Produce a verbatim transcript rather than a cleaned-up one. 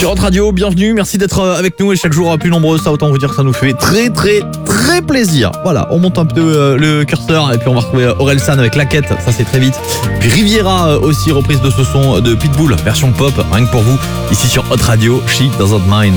sur Hot Radio, bienvenue, merci d'être avec nous et chaque jour plus nombreux, ça autant vous dire que ça nous fait très très très plaisir. Voilà, on monte un peu euh, le curseur et puis on va retrouver Orelsan avec La Quête, ça c'est très vite. Puis Riviera euh, aussi, reprise de ce son de Pitbull, version pop, rien que pour vous, ici sur Hot Radio, She Doesn't Mind.